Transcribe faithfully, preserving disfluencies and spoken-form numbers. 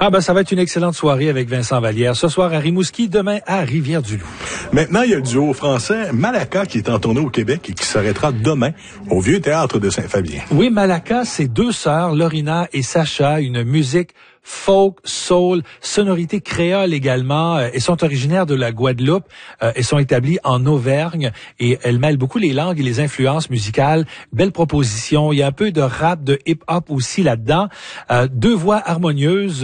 Ah ben ça va être une excellente soirée avec Vincent Vallière. Ce soir à Rimouski, demain à Rivière-du-Loup. Maintenant, il y a le duo français Malaka qui est en tournée au Québec et qui s'arrêtera demain au Vieux Théâtre de Saint-Fabien. Oui, Malaka, c'est deux sœurs, Lorina et Sacha, une musique folk, soul, sonorité créole également, euh, et sont originaires de la Guadeloupe, euh, et sont établies en Auvergne, et elles mêlent beaucoup les langues et les influences musicales. Belle proposition, il y a un peu de rap, de hip-hop aussi là-dedans. Euh, deux voix harmonieuses.